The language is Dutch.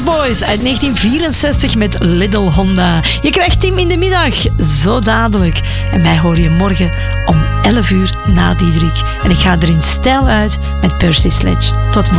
Boys uit 1964 met Little Honda. Je krijgt Tim in de middag, zo dadelijk. En mij hoor je morgen om 11 uur na Diederik. En ik ga er in stijl uit met Percy Sledge. Tot morgen.